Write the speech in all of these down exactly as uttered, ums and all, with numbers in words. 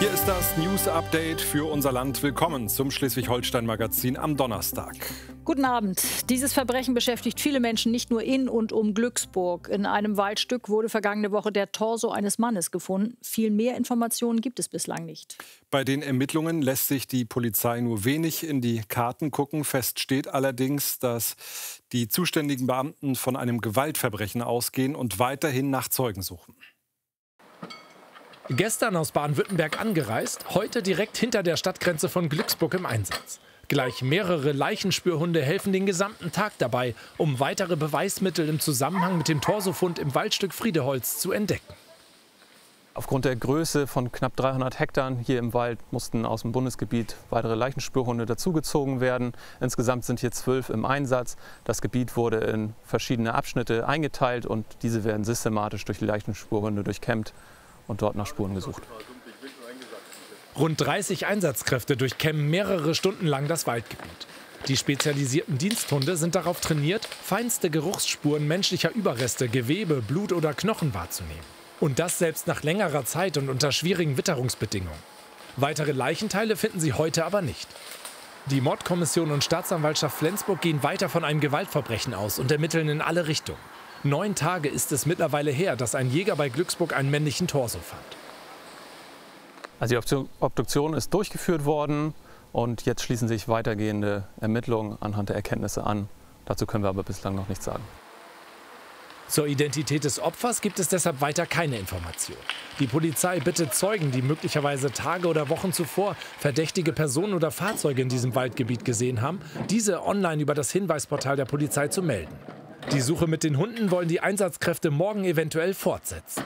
Hier ist das News-Update für unser Land. Willkommen zum Schleswig-Holstein-Magazin am Donnerstag. Guten Abend. Dieses Verbrechen beschäftigt viele Menschen nicht nur in und um Glücksburg. In einem Waldstück wurde vergangene Woche der Torso eines Mannes gefunden. Viel mehr Informationen gibt es bislang nicht. Bei den Ermittlungen lässt sich die Polizei nur wenig in die Karten gucken. Fest steht allerdings, dass die zuständigen Beamten von einem Gewaltverbrechen ausgehen und weiterhin nach Zeugen suchen. Gestern aus Baden-Württemberg angereist, heute direkt hinter der Stadtgrenze von Glücksburg im Einsatz. Gleich mehrere Leichenspürhunde helfen den gesamten Tag dabei, um weitere Beweismittel im Zusammenhang mit dem Torsofund im Waldstück Friedeholz zu entdecken. Aufgrund der Größe von knapp dreihundert Hektar hier im Wald mussten aus dem Bundesgebiet weitere Leichenspürhunde dazugezogen werden. Insgesamt sind hier zwölf im Einsatz. Das Gebiet wurde in verschiedene Abschnitte eingeteilt und diese werden systematisch durch die Leichenspürhunde durchkämmt und dort nach Spuren gesucht. Rund dreißig Einsatzkräfte durchkämmen mehrere Stunden lang das Waldgebiet. Die spezialisierten Diensthunde sind darauf trainiert, feinste Geruchsspuren menschlicher Überreste, Gewebe, Blut oder Knochen wahrzunehmen. Und das selbst nach längerer Zeit und unter schwierigen Witterungsbedingungen. Weitere Leichenteile finden sie heute aber nicht. Die Mordkommission und Staatsanwaltschaft Flensburg gehen weiter von einem Gewaltverbrechen aus und ermitteln in alle Richtungen. Neun Tage ist es mittlerweile her, dass ein Jäger bei Glücksburg einen männlichen Torso fand. Also die Obduktion ist durchgeführt worden und jetzt schließen sich weitergehende Ermittlungen anhand der Erkenntnisse an. Dazu können wir aber bislang noch nichts sagen. Zur Identität des Opfers gibt es deshalb weiter keine Information. Die Polizei bittet Zeugen, die möglicherweise Tage oder Wochen zuvor verdächtige Personen oder Fahrzeuge in diesem Waldgebiet gesehen haben, diese online über das Hinweisportal der Polizei zu melden. Die Suche mit den Hunden wollen die Einsatzkräfte morgen eventuell fortsetzen.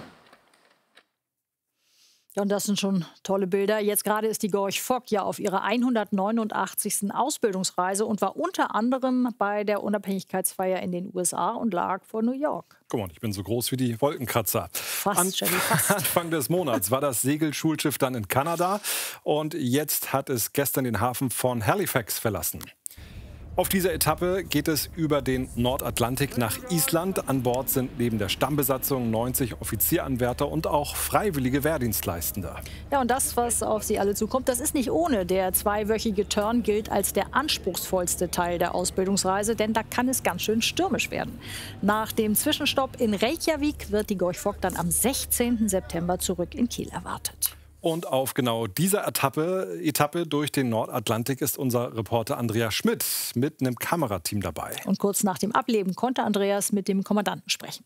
Ja, und das sind schon tolle Bilder. Jetzt gerade ist die Gorch Fock ja auf ihrer hundertneunundachtzigsten Ausbildungsreise und war unter anderem bei der Unabhängigkeitsfeier in den U S A und lag vor New York. Guck mal, ich bin so groß wie die Wolkenkratzer. Fast, An Jenny, fast. Anfang des Monats war das Segelschulschiff dann in Kanada und jetzt hat es gestern den Hafen von Halifax verlassen. Auf dieser Etappe geht es über den Nordatlantik nach Island. An Bord sind neben der Stammbesatzung neunzig Offizieranwärter und auch freiwillige Wehrdienstleistende. Ja, und das, was auf sie alle zukommt, das ist nicht ohne. Der zweiwöchige Turn gilt als der anspruchsvollste Teil der Ausbildungsreise, denn da kann es ganz schön stürmisch werden. Nach dem Zwischenstopp in Reykjavik wird die Gorch Fock dann am sechzehnten September zurück in Kiel erwartet. Und auf genau dieser Etappe, Etappe durch den Nordatlantik ist unser Reporter Andreas Schmidt mit einem Kamerateam dabei. Und kurz nach dem Ableben konnte Andreas mit dem Kommandanten sprechen.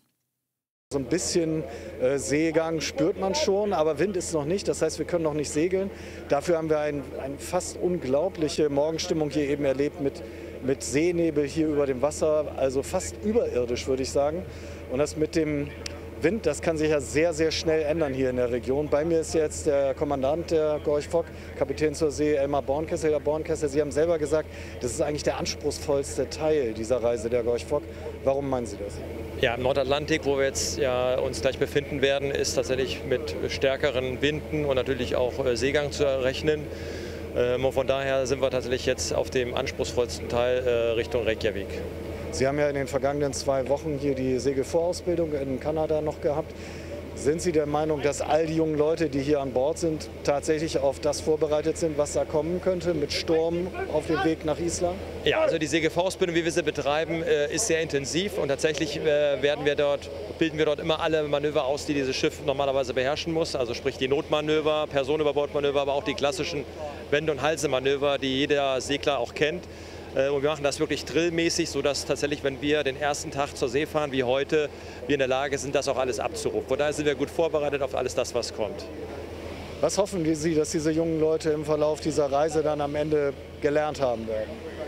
So ein bisschen äh, Seegang spürt man schon, aber Wind ist noch nicht. Das heißt, wir können noch nicht segeln. Dafür haben wir ein, eine fast unglaubliche Morgenstimmung hier eben erlebt mit, mit Seenebel hier über dem Wasser. Also fast überirdisch, würde ich sagen. Und das mit dem Wind, das kann sich ja sehr, sehr schnell ändern hier in der Region. Bei mir ist jetzt der Kommandant der Gorch Fock, Kapitän zur See Elmar Bornkessel. Herr Bornkessel, Sie haben selber gesagt, das ist eigentlich der anspruchsvollste Teil dieser Reise der Gorch Fock. Warum meinen Sie das? Ja, im Nordatlantik, wo wir jetzt ja uns gleich befinden werden, ist tatsächlich mit stärkeren Winden und natürlich auch Seegang zu rechnen. Ähm, und von daher sind wir tatsächlich jetzt auf dem anspruchsvollsten Teil äh, Richtung Reykjavik. Sie haben ja in den vergangenen zwei Wochen hier die Segelvorausbildung in Kanada noch gehabt. Sind Sie der Meinung, dass all die jungen Leute, die hier an Bord sind, tatsächlich auf das vorbereitet sind, was da kommen könnte, mit Sturm auf dem Weg nach Island? Ja, also die Segelvorausbildung, wie wir sie betreiben, ist sehr intensiv und tatsächlich werden wir dort, bilden wir dort immer alle Manöver aus, die dieses Schiff normalerweise beherrschen muss. Also sprich die Notmanöver, Personenüberbordmanöver, aber auch die klassischen Wende- und Halsemanöver, die jeder Segler auch kennt. Und wir machen das wirklich drillmäßig, sodass tatsächlich, wenn wir den ersten Tag zur See fahren, wie heute, wir in der Lage sind, das auch alles abzurufen. Von daher sind wir gut vorbereitet auf alles das, was kommt. Was hoffen Sie, dass diese jungen Leute im Verlauf dieser Reise dann am Ende gelernt haben werden?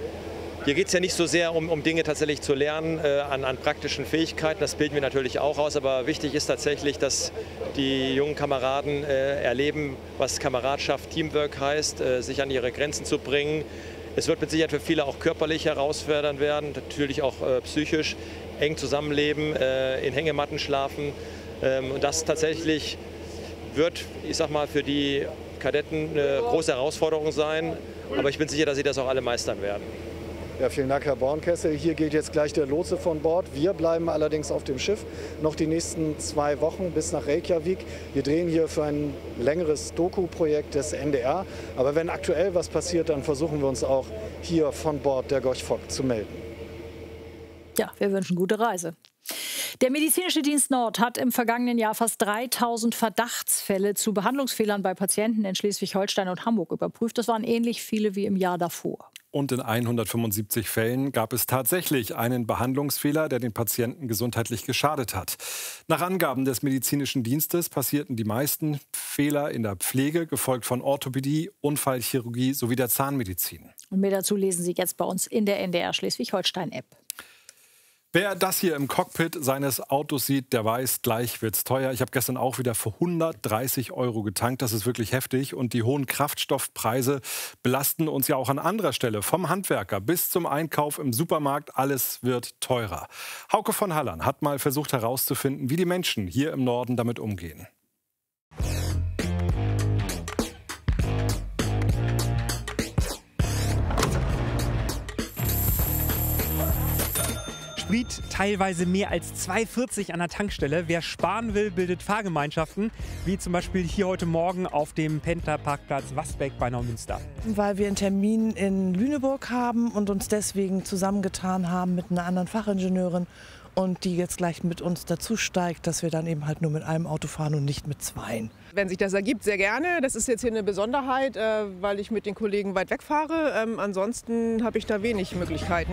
Hier geht es ja nicht so sehr um, um Dinge tatsächlich zu lernen äh, an, an praktischen Fähigkeiten, das bilden wir natürlich auch aus, aber wichtig ist tatsächlich, dass die jungen Kameraden äh, erleben, was Kameradschaft, Teamwork heißt, äh, sich an ihre Grenzen zu bringen. Es wird mit Sicherheit für viele auch körperlich herausfordernd werden, natürlich auch äh, psychisch, eng zusammenleben, äh, in Hängematten schlafen. Ähm, und das tatsächlich wird, ich sag mal, für die Kadetten eine große Herausforderung sein. Aber ich bin sicher, dass sie das auch alle meistern werden. Ja, vielen Dank, Herr Bornkessel. Hier geht jetzt gleich der Lotse von Bord. Wir bleiben allerdings auf dem Schiff noch die nächsten zwei Wochen bis nach Reykjavik. Wir drehen hier für ein längeres Doku-Projekt des N D R. Aber wenn aktuell was passiert, dann versuchen wir uns auch hier von Bord der Gorch Fock zu melden. Ja, wir wünschen gute Reise. Der Medizinische Dienst Nord hat im vergangenen Jahr fast dreitausend Verdachtsfälle zu Behandlungsfehlern bei Patienten in Schleswig-Holstein und Hamburg überprüft. Das waren ähnlich viele wie im Jahr davor. Und in hundertfünfundsiebzig Fällen gab es tatsächlich einen Behandlungsfehler, der den Patienten gesundheitlich geschadet hat. Nach Angaben des Medizinischen Dienstes passierten die meisten Fehler in der Pflege, gefolgt von Orthopädie, Unfallchirurgie sowie der Zahnmedizin. Und mehr dazu lesen Sie jetzt bei uns in der N D R Schleswig-Holstein-App. Wer das hier im Cockpit seines Autos sieht, der weiß, gleich wird's teuer. Ich habe gestern auch wieder für hundertdreißig Euro getankt. Das ist wirklich heftig. Und die hohen Kraftstoffpreise belasten uns ja auch an anderer Stelle. Vom Handwerker bis zum Einkauf im Supermarkt, alles wird teurer. Hauke von Hallern hat mal versucht herauszufinden, wie die Menschen hier im Norden damit umgehen. Sprit teilweise mehr als zwei Euro vierzig an der Tankstelle. Wer sparen will, bildet Fahrgemeinschaften, wie zum Beispiel hier heute Morgen auf dem Pendlerparkplatz Wasbeck bei Neumünster. Weil wir einen Termin in Lüneburg haben und uns deswegen zusammengetan haben mit einer anderen Fachingenieurin und die jetzt gleich mit uns dazu steigt, dass wir dann eben halt nur mit einem Auto fahren und nicht mit zweien. Wenn sich das ergibt, sehr gerne. Das ist jetzt hier eine Besonderheit, äh, weil ich mit den Kollegen weit weg fahre. Ähm, ansonsten habe ich da wenig Möglichkeiten.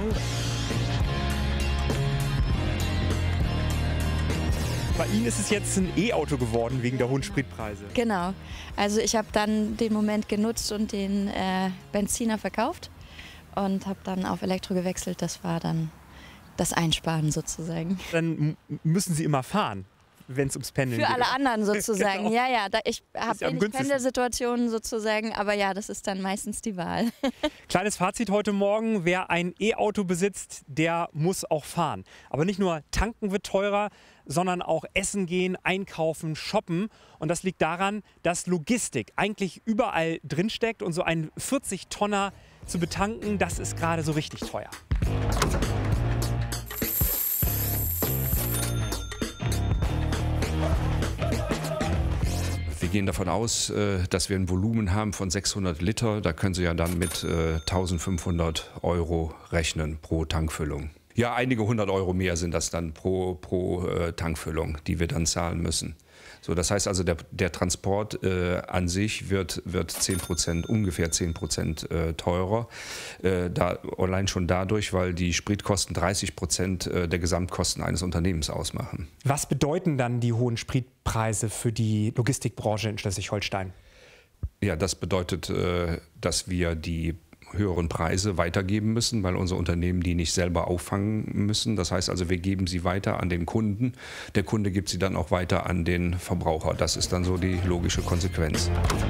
Bei Ihnen ist es jetzt ein E-Auto geworden wegen der hohen Spritpreise. Genau. Also ich habe dann den Moment genutzt und den äh, Benziner verkauft und habe dann auf Elektro gewechselt. Das war dann das Einsparen sozusagen. Dann müssen Sie immer fahren, wenn es ums Pendeln geht. Für geht. alle anderen sozusagen. Genau. Ja, ja. Da, ich habe ja wenig Pendelsituationen sozusagen, aber ja, das ist dann meistens die Wahl. Kleines Fazit heute Morgen: Wer ein E-Auto besitzt, der muss auch fahren. Aber nicht nur tanken wird teurer, sondern auch essen gehen, einkaufen, shoppen. Und das liegt daran, dass Logistik eigentlich überall drinsteckt. Und so ein vierzig Tonner zu betanken, das ist gerade so richtig teuer. Wir gehen davon aus, dass wir ein Volumen haben von sechshundert Liter. Da können Sie ja dann mit eintausendfünfhundert Euro rechnen pro Tankfüllung. Ja, einige hundert Euro mehr sind das dann pro, pro äh, Tankfüllung, die wir dann zahlen müssen. So, das heißt also, der, der Transport äh, an sich wird, wird zehn Prozent, ungefähr zehn Prozent äh, teurer. Äh, da, allein schon dadurch, weil die Spritkosten dreißig Prozent äh, der Gesamtkosten eines Unternehmens ausmachen. Was bedeuten dann die hohen Spritpreise für die Logistikbranche in Schleswig-Holstein? Ja, das bedeutet, äh, dass wir die höheren Preise weitergeben müssen, weil unsere Unternehmen die nicht selber auffangen müssen. Das heißt also, wir geben sie weiter an den Kunden. Der Kunde gibt sie dann auch weiter an den Verbraucher. Das ist dann so die logische Konsequenz.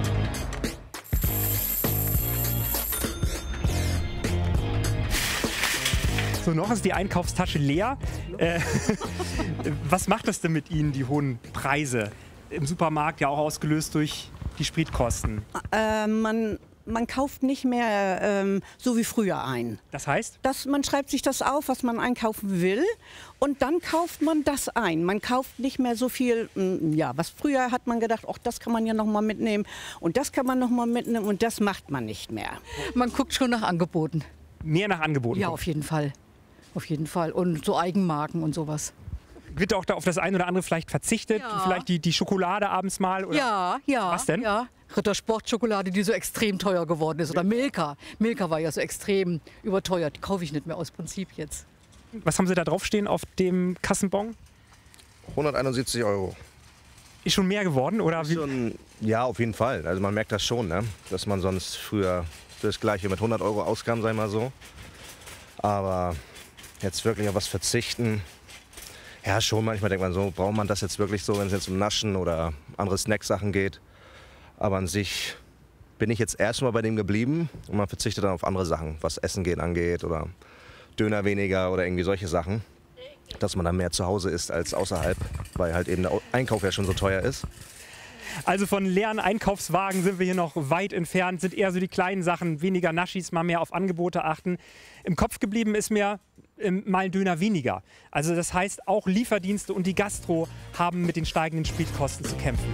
So, noch ist die Einkaufstasche leer. Äh, was macht das denn mit Ihnen, die hohen Preise? Im Supermarkt ja auch ausgelöst durch die Spritkosten. Äh, man Man kauft nicht mehr ähm, so wie früher ein. Das heißt? Dass man schreibt sich das auf, was man einkaufen will, und dann kauft man das ein. Man kauft nicht mehr so viel, ja, was früher hat man gedacht, ach, das kann man ja noch mal mitnehmen und das kann man noch mal mitnehmen, und das macht man nicht mehr. Man guckt schon nach Angeboten. Mehr nach Angeboten? Ja, auf jeden Fall. Auf jeden Fall. Und so Eigenmarken und sowas. Wird auch da auf das eine oder andere vielleicht verzichtet? Ja. Vielleicht die, die Schokolade abends mal? Oder? Ja, ja. Was denn? Ja. Rittersport-Schokolade, die so extrem teuer geworden ist. Oder Milka. Milka war ja so extrem überteuert. Die kaufe ich nicht mehr aus Prinzip jetzt. Was haben Sie da draufstehen auf dem Kassenbon? hunderteinundsiebzig Euro. Ist schon mehr geworden? Oder wie? Schon, ja, auf jeden Fall. Also man merkt das schon, ne? Dass man sonst früher das Gleiche mit hundert Euro auskam, sei mal so. Aber jetzt wirklich auf was verzichten. Ja, schon manchmal denkt man so, braucht man das jetzt wirklich so, wenn es jetzt um Naschen oder andere Snacksachen geht. Aber an sich bin ich jetzt erstmal bei dem geblieben und man verzichtet dann auf andere Sachen, was Essen gehen angeht oder Döner weniger oder irgendwie solche Sachen. Dass man dann mehr zu Hause isst als außerhalb, weil halt eben der Einkauf ja schon so teuer ist. Also von leeren Einkaufswagen sind wir hier noch weit entfernt, sind eher so die kleinen Sachen, weniger Naschis, mal mehr auf Angebote achten. Im Kopf geblieben ist mir ähm, mal ein Döner weniger. Also das heißt, auch Lieferdienste und die Gastro haben mit den steigenden Spritkosten zu kämpfen.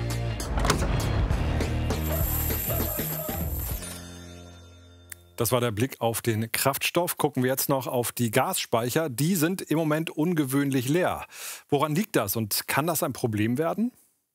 Das war der Blick auf den Kraftstoff. Gucken wir jetzt noch auf die Gasspeicher. Die sind im Moment ungewöhnlich leer. Woran liegt das und kann das ein Problem werden?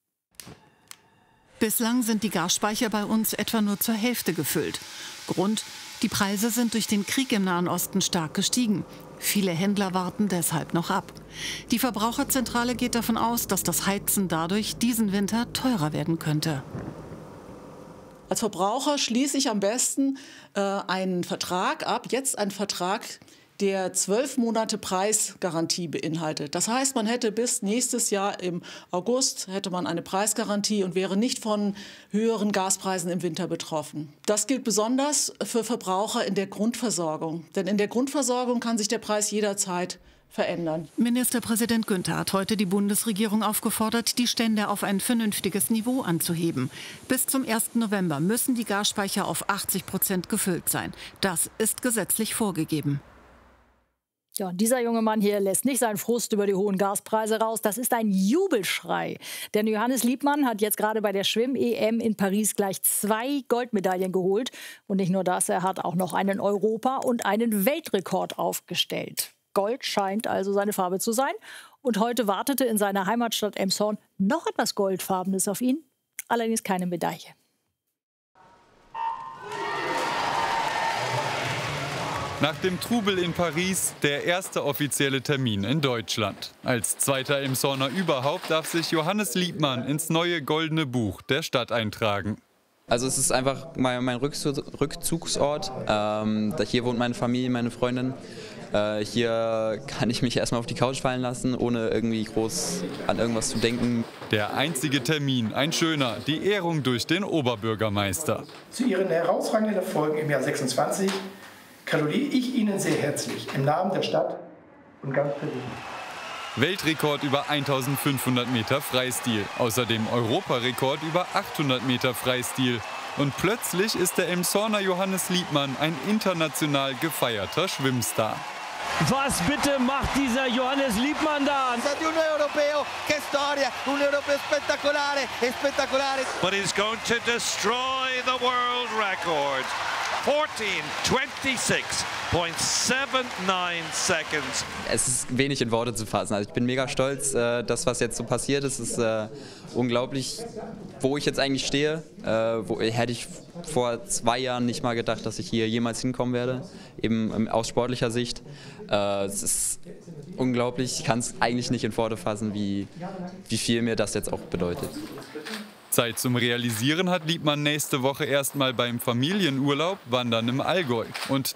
Bislang sind die Gasspeicher bei uns etwa nur zur Hälfte gefüllt. Grund: die Preise sind durch den Krieg im Nahen Osten stark gestiegen. Viele Händler warten deshalb noch ab. Die Verbraucherzentrale geht davon aus, dass das Heizen dadurch diesen Winter teurer werden könnte. Als Verbraucher schließe ich am besten äh, einen Vertrag ab, jetzt einen Vertrag, der zwölf Monate Preisgarantie beinhaltet. Das heißt, man hätte bis nächstes Jahr im August hätte man eine Preisgarantie und wäre nicht von höheren Gaspreisen im Winter betroffen. Das gilt besonders für Verbraucher in der Grundversorgung. Denn in der Grundversorgung kann sich der Preis jederzeit verändern. Ministerpräsident Günther hat heute die Bundesregierung aufgefordert, die Stände auf ein vernünftiges Niveau anzuheben. Bis zum ersten November müssen die Gasspeicher auf achtzig Prozent gefüllt sein. Das ist gesetzlich vorgegeben. Ja, dieser junge Mann hier lässt nicht seinen Frust über die hohen Gaspreise raus. Das ist ein Jubelschrei. Denn Johannes Liebmann hat jetzt gerade bei der Schwimm-E M in Paris gleich zwei Goldmedaillen geholt. Und nicht nur das, er hat auch noch einen Europa- und einen Weltrekord aufgestellt. Gold scheint also seine Farbe zu sein. Und heute wartete in seiner Heimatstadt Elmshorn noch etwas Goldfarbenes auf ihn. Allerdings keine Medaille. Nach dem Trubel in Paris der erste offizielle Termin in Deutschland. Als zweiter Elmshorner überhaupt darf sich Johannes Liebmann ins neue Goldene Buch der Stadt eintragen. Also es ist einfach mein, mein Rückzugsort. Ähm, hier wohnt meine Familie, meine Freundin. Äh, hier kann ich mich erstmal auf die Couch fallen lassen, ohne irgendwie groß an irgendwas zu denken. Der einzige Termin, ein schöner, die Ehrung durch den Oberbürgermeister. Zu Ihren herausragenden Erfolgen im Jahr sechsundzwanzig gratuliere ich Ihnen sehr herzlich im Namen der Stadt und ganz persönlich. Weltrekord über eintausendfünfhundert Meter Freistil, außerdem Europarekord über achthundert Meter Freistil. Und plötzlich ist der Elmshorner Johannes Liebmann ein international gefeierter Schwimmstar. Was bitte macht dieser Johannes Liebmann da? Un europeo, che storia, un europeo spettacolare, spettacolare. But he's going to destroy the world record. fourteen twenty-six point seven nine seconds. Es ist wenig in Worte zu fassen. Also ich bin mega stolz, äh, das, was jetzt so passiert ist. Es ist äh, unglaublich, wo ich jetzt eigentlich stehe. Äh, wo, hätte ich vor zwei Jahren nicht mal gedacht, dass ich hier jemals hinkommen werde, eben aus sportlicher Sicht. Äh, es ist unglaublich, ich kann es eigentlich nicht in Worte fassen, wie, wie viel mir das jetzt auch bedeutet. Zeit zum Realisieren hat Liebmann nächste Woche erstmal beim Familienurlaub Wandern im Allgäu. Und